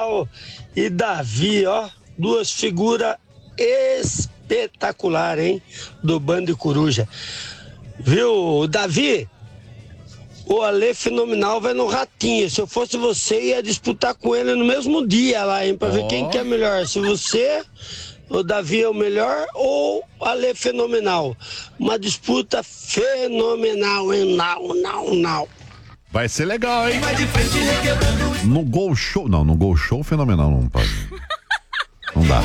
Fenomenal e Davi, ó, duas figuras espetaculares, hein, do Bando de Coruja. Viu, Davi? O Ale Fenomenal vai no Ratinho. Se eu fosse você, ia disputar com ele no mesmo dia lá, hein, pra ver quem que é melhor. Se você, o Davi é o melhor ou o Ale Fenomenal. Uma disputa fenomenal, hein? Não. Vai ser legal, hein? No Gol Show. Não, no Gol Show Fenomenal não pode. Não dá.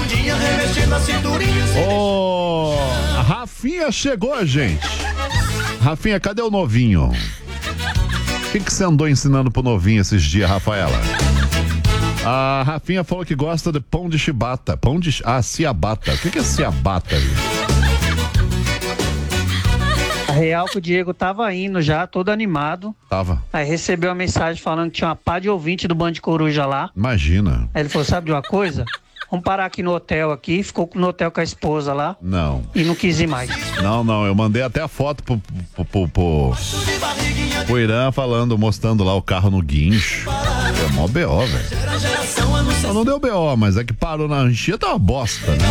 A Rafinha chegou, gente. Rafinha, cadê o novinho? O que você andou ensinando pro novinho esses dias, Rafaela? A Rafinha falou que gosta de pão de chibata. Ciabatta. O que é ciabatta? A real que o Diego tava indo já, todo animado. Tava. Aí recebeu uma mensagem falando que tinha uma pá de ouvinte do Band de Coruja lá. Imagina. Aí ele falou, sabe de uma coisa? Vamos parar aqui no hotel aqui, ficou no hotel com a esposa lá. Não. E não quis ir mais. Não, eu mandei até a foto pro Irã mostrando lá o carro no guincho. É mó BO, velho. Não deu BO, mas é que parou na Anchieta, tá uma bosta, né?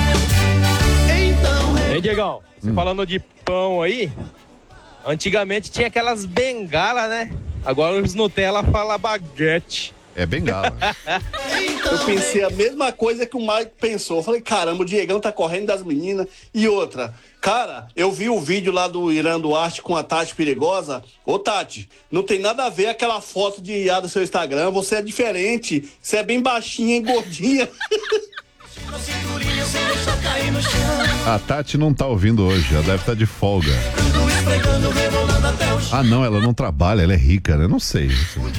Ei, Diegão, você falando de pão aí, antigamente tinha aquelas bengalas, né? Agora os Nutella falam baguete. É bengala. Eu pensei a mesma coisa que o Mike pensou. Eu falei, caramba, o Diegão tá correndo das meninas. E outra, cara, eu vi o vídeo lá do Irã Duarte com a Tati Perigosa. Ô, Tati, não tem nada a ver aquela foto de IA do seu Instagram. Você é diferente. Você é bem baixinha e gordinha. A Tati não tá ouvindo hoje, ela deve estar de folga. Ah, não, ela não trabalha, ela é rica, né? Não sei.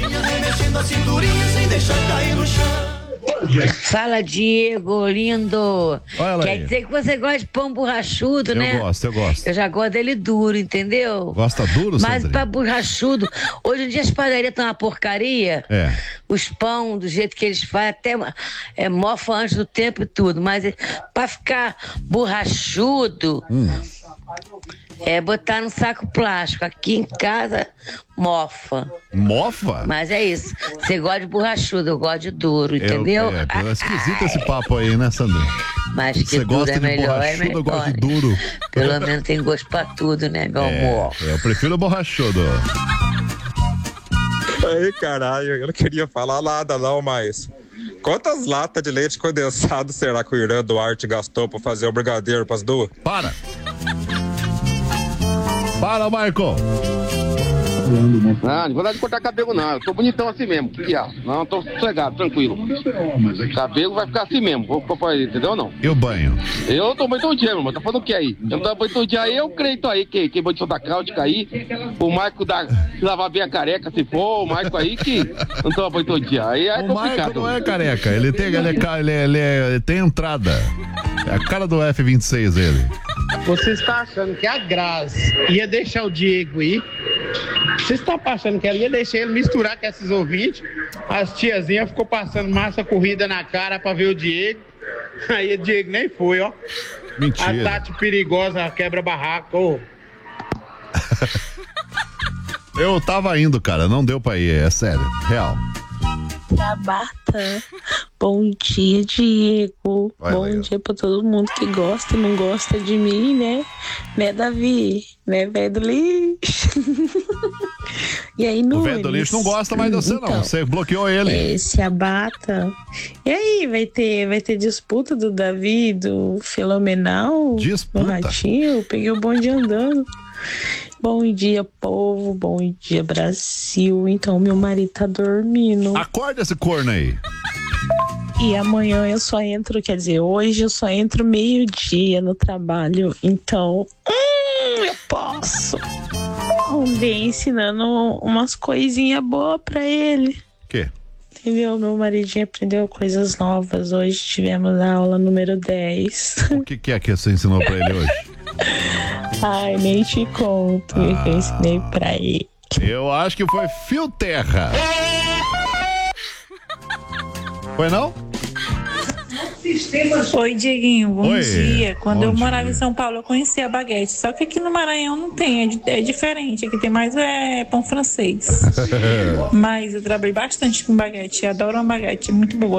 Fala, Diego, lindo. Quer dizer que você gosta de pão borrachudo, né? Eu gosto. Eu já gosto dele duro, entendeu? Gosta duro, Mas Sandrinha? pra borrachudo, hoje em dia as padarias estão uma porcaria. É. Os pão, do jeito que eles fazem, até mofa antes do tempo e tudo. Mas pra ficar borrachudo, é botar no saco plástico. Aqui em casa, mofa. Mofa? Mas é isso. Você gosta de borrachudo, eu gosto de duro, entendeu? É esquisito esse papo aí, né, Sandrinha? Mas que você duro gosta é de melhor, borrachudo, eu gosto de duro. Pelo menos tem gosto pra tudo, né, meu amor? Eu prefiro borrachudo. Aí, caralho, eu não queria falar nada não, mas quantas latas de leite condensado será que o Irã Duarte gastou pra fazer o brigadeiro pras duas? Para, Marco. Não vou dar de cortar cabelo não, eu tô bonitão assim mesmo, que é? Não, tô sossegado, tranquilo. Cabelo vai ficar assim mesmo, vou entendeu ou não? E o banho? Eu tô banho todo dia, meu irmão, tá falando o que aí? Eu não tô banho todo dia aí, eu creio aí, que banho de soltar cáutica aí, o Marco lavar bem a careca se for, o Marco aí que não toma banho todo dia, aí é o complicado. Marco não é careca, ele tem entrada, é a cara do F26 ele. Você está achando que a Grazi ia deixar o Diego ir? Você está achando que ela ia deixar ele misturar com esses ouvintes? As tiazinhas ficou passando massa corrida na cara pra ver o Diego. Aí o Diego nem foi, ó. Mentira. A Tati Perigosa quebra barraco. Eu tava indo, cara, não deu pra ir, é sério, real. Tabata. Bom dia, Diego. Bom dia pra todo mundo que gosta e não gosta de mim, né? Né, Davi? Né, velho do lixo? E aí, Nunes? O velho do lixo não gosta mais de você, não. Você bloqueou ele. Esse abata. E aí, vai ter disputa do Davi, do Filomenal? Disputa? No Ratinho? Eu peguei o bonde andando. Bom dia, povo. Bom dia, Brasil. Então, meu marido tá dormindo. Acorda esse corno aí. E amanhã eu só entro, quer dizer, hoje eu só entro meio-dia no trabalho. Então, eu posso ver ensinando umas coisinhas boas pra ele. Quê? Entendeu? Meu maridinho aprendeu coisas novas. Hoje tivemos a aula número 10. O que é que você ensinou pra ele hoje? Ai, nem te conto o que eu ensinei pra ele. Eu acho que foi fio terra. Foi não? Oi, Dieguinho, bom Oi, dia. Quando bom eu dia. morava em São Paulo, eu conhecia a baguete. Só que aqui no Maranhão não tem, é diferente. Aqui tem mais pão francês. Mas eu trabalhei bastante com baguete, adoro uma baguete, muito boa.